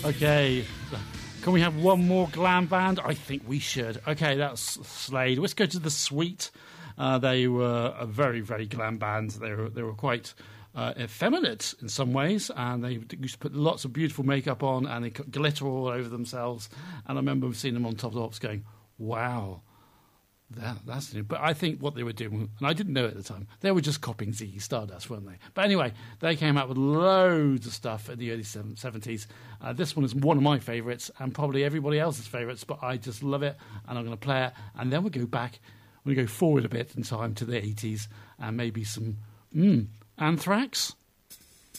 Okay. Can we have one more glam band? I think we should. Okay, that's Slade. Let's go to The Sweet. They were a very, very glam band. They were quite effeminate in some ways, and they used to put lots of beautiful makeup on, and they put glitter all over themselves. And I remember seeing them on Top of the Pops going, wow. That's new. But I think what they were doing, and I didn't know it at the time, they were just copying Ziggy Stardust, weren't they? But anyway, they came out with loads of stuff in the early 70s. This one is one of my favourites, and probably everybody else's favourites, but I just love it, and I'm going to play it. And then we'll go back, we'll go forward a bit in time to the 80s, and maybe some Anthrax.